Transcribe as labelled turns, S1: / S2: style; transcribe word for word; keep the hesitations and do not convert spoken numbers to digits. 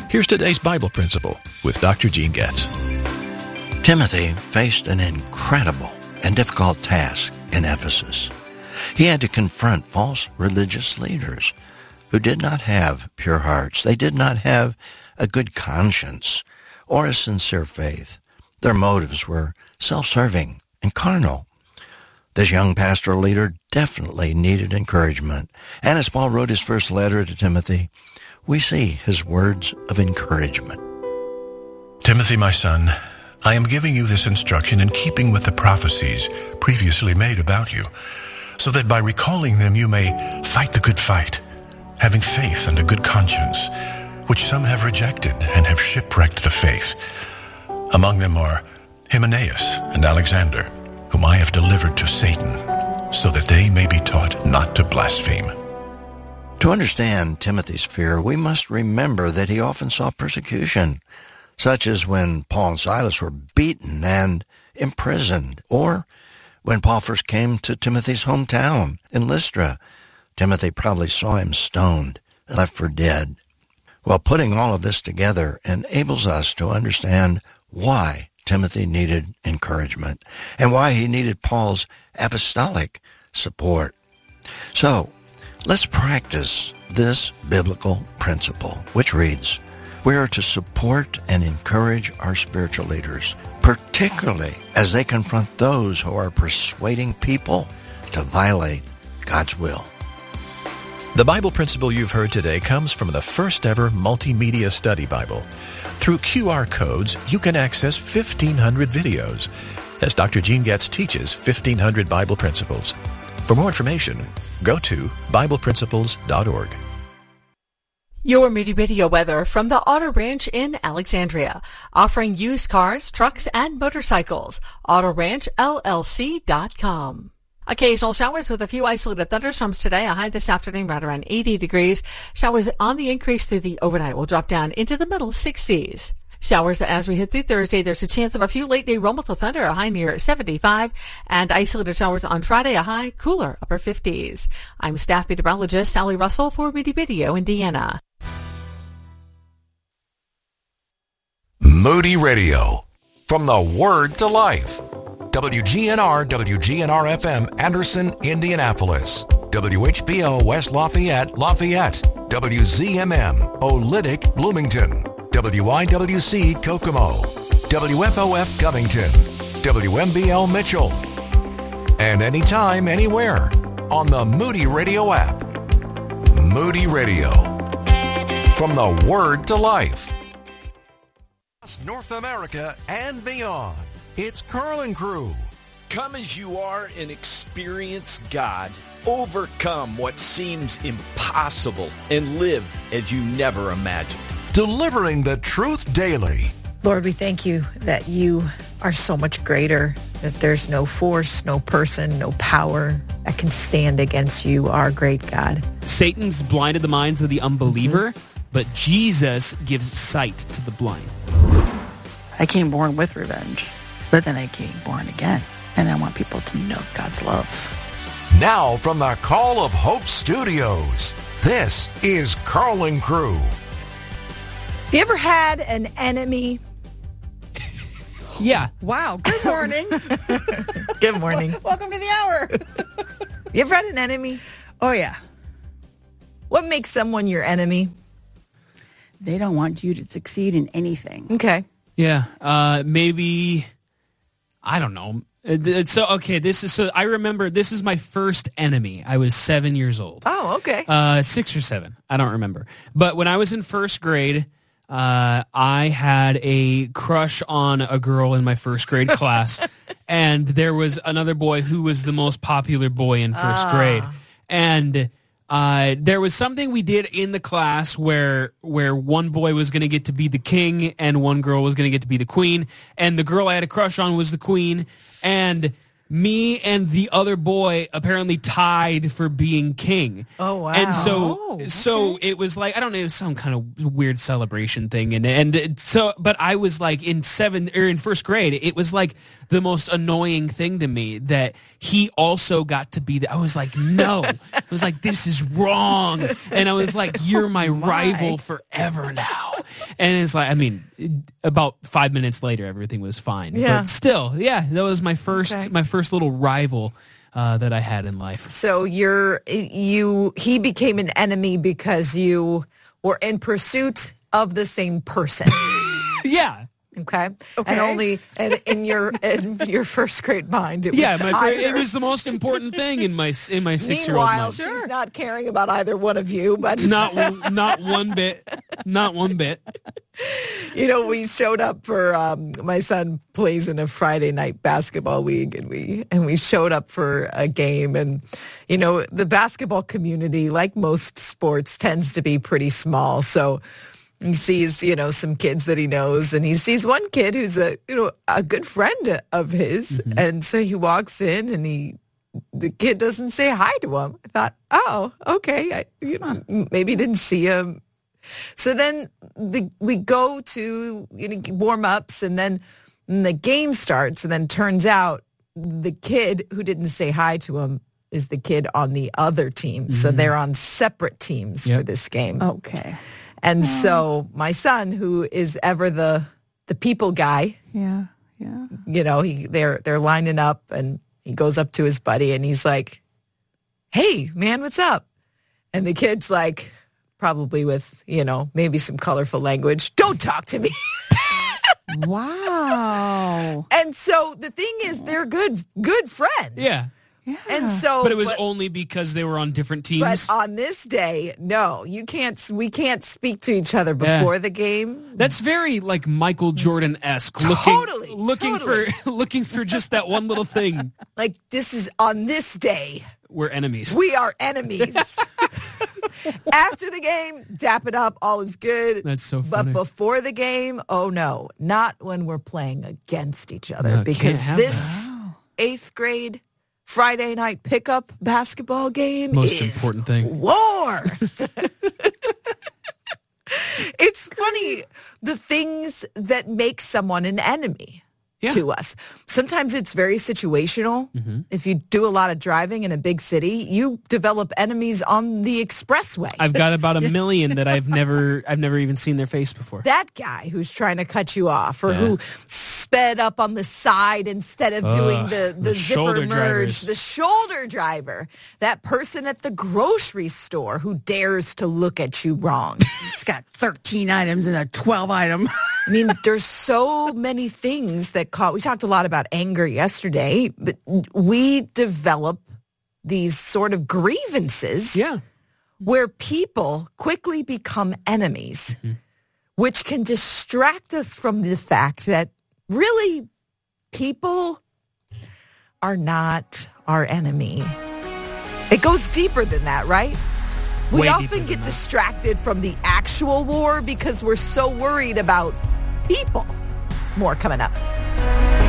S1: Here's today's Bible principle with Doctor Gene Getz.
S2: Timothy faced an incredible and difficult task in Ephesus. He had to confront false religious leaders who did not have pure hearts. They did not have a good conscience or a sincere faith. Their motives were self-serving and carnal. This young pastoral leader definitely needed encouragement. And as Paul wrote his first letter to Timothy, we see his words of encouragement.
S3: Timothy, my son, I am giving you this instruction in keeping with the prophecies previously made about you, so that by recalling them you may fight the good fight, having faith and a good conscience, which some have rejected and have shipwrecked the faith. Among them are Hymenaeus and Alexander, whom I have delivered to Satan, so that they may be taught not to blaspheme.
S2: To understand Timothy's fear, we must remember that he often saw persecution, such as when Paul and Silas were beaten and imprisoned, or when Paul first came to Timothy's hometown in Lystra. Timothy probably saw him stoned, left for dead. Well, putting all of this together enables us to understand why Timothy needed encouragement and why he needed Paul's apostolic support. So, let's practice this biblical principle, which reads, we are to support and encourage our spiritual leaders, particularly as they confront those who are persuading people to violate God's will.
S1: The Bible principle you've heard today comes from the first ever multimedia study Bible. Through Q R codes, you can access fifteen hundred videos as Doctor Gene Getz teaches fifteen hundred Bible principles. For more information, go to Bible Principles dot org.
S4: Your Moody Radio weather from the Auto Ranch in Alexandria, offering used cars, trucks, and motorcycles. auto ranch L L C dot com. Occasional showers with a few isolated thunderstorms today. A high this afternoon right around eighty degrees. Showers on the increase through the overnight will drop down into the middle sixties. Showers as we head through Thursday. There's a chance of a few late-day rumbles of thunder, a high near seventy-five, and isolated showers on Friday, a high cooler upper fifties. I'm staff meteorologist Sally Russell for Moody Radio, Indiana.
S5: Moody Radio, from the Word to Life. W G N R, W G N R F M, Anderson, Indianapolis. W H B O, West Lafayette, Lafayette. W Z M M, Olytic, Bloomington. W I W C, Kokomo. W F O F, Covington. W M B L, Mitchell. And anytime, anywhere, on the Moody Radio app. Moody Radio, from the Word to Life. North America and beyond. It's Carl and Crew.
S6: Come as you are and experience God. Overcome what seems impossible and live as you never imagined.
S5: Delivering the truth daily.
S7: Lord, we thank you that you are so much greater, that there's no force, no person, no power that can stand against you, our great God.
S8: Satan's blinded the minds of the unbeliever, mm-hmm. but Jesus gives sight to the blind.
S9: I came born with revenge, but then I came born again, and I want people to know God's love.
S5: Now from the Call of Hope Studios, this is Carl and Crew.
S7: Have you ever had an enemy?
S8: Yeah.
S7: Wow. Good morning. Good morning. Welcome to the hour. You ever had an enemy?
S9: Oh, yeah.
S7: What makes someone your enemy?
S9: They don't want you to succeed in anything.
S7: Okay.
S8: Yeah. Uh, maybe, I don't know. So, okay, this is, so I remember this is my first enemy. I was seven years old.
S7: Oh, okay.
S8: Uh, six or seven. I don't remember. But when I was in first grade, uh, I had a crush on a girl in my first grade class. And there was another boy who was the most popular boy in first ah. grade. And Uh, there was something we did in the class where where one boy was going to get to be the king and one girl was going to get to be the queen. And the girl I had a crush on was the queen. And me and the other boy apparently tied for being king.
S7: Oh, wow.
S8: And so
S7: oh, okay.
S8: so it was like, I don't know, it was some kind of weird celebration thing. And and so, but I was like in seventh or in first grade, it was like the most annoying thing to me that he also got to be the, I was like, no. I was like, this is wrong. And I was like, you're my,
S7: oh my.
S8: rival forever now. And it's like, I mean, about five minutes later, everything was fine.
S7: Yeah.
S8: But still, yeah, that was my first,
S7: Okay.
S8: my first little rival uh, that I had in life.
S7: So you're you he became an enemy because you were in pursuit of the same person.
S8: Yeah.
S7: Okay.
S9: Okay.
S7: And only and in your in your first grade mind, it was
S8: Yeah, my fir-
S7: either.
S8: it was the most important thing in my in my six year old
S7: Meanwhile,
S8: mind.
S7: she's not caring about either one of you, but
S8: Not one- not one bit, not one bit.
S7: you know, we showed up for um, my son plays in a Friday night basketball league, and we and we showed up for a game, and you know, the basketball community, like most sports, tends to be pretty small, so. He sees, you know, some kids that he knows, and he sees one kid who's a, you know, a good friend of his. Mm-hmm. And so he walks in, and he, the kid doesn't say hi to him. I thought, oh, okay, I, you know, maybe didn't see him. So then the, we go to, you know, warm ups, and then the game starts, and then turns out the kid who didn't say hi to him is the kid on the other team. Mm-hmm. So they're on separate teams yep. for this game.
S9: Okay.
S7: And so my son, who is ever the the people guy,
S9: yeah, yeah,
S7: you know, he they're they're lining up, and he goes up to his buddy, and he's like, "Hey, man, what's up?" And the kid's like, probably with, you know, maybe some colorful language, "Don't talk to me."
S9: Wow.
S7: And so the thing is, they're good good friends.
S8: Yeah.
S9: Yeah.
S7: And so,
S8: but it was
S7: but,
S8: only because they were on different teams.
S7: But on this day, no, you can't. We can't speak to each other before yeah. the game.
S8: That's very like Michael Jordan-esque.
S7: Totally,
S8: looking, looking
S7: totally.
S8: for looking for just that one little thing.
S7: Like, this is on this day.
S8: We're enemies.
S7: We are enemies. After the game, dap it up. All is good.
S8: That's so funny.
S7: But before the game, oh no, not when we're playing against each other,
S8: no,
S7: because this
S8: that.
S7: eighth grade Friday night pickup basketball game
S8: most
S7: is
S8: important thing.
S7: War. It's funny, the things that make someone an enemy yeah. to us. Sometimes it's very situational. Mm-hmm. If you do a lot of driving in a big city, you develop enemies on the expressway.
S8: I've got about a million that I've never I've never even seen their face before.
S7: That guy who's trying to cut you off, or
S8: yeah.
S7: who sped up on the side instead of uh, doing the, the, the zipper merge,
S8: drivers.
S7: The shoulder driver, that person at the grocery store who dares to look at you wrong.
S9: It's got thirteen items and a twelve item.
S7: I mean, there's so many things that cause, we talked a lot about anger yesterday, but we develop these sort of grievances
S8: yeah.
S7: where people quickly become enemies, mm-hmm. which can distract us from the fact that really people are not our enemy. It goes deeper than that, right? We
S8: Way
S7: often get distracted from the actual war because we're so worried about people. More coming up.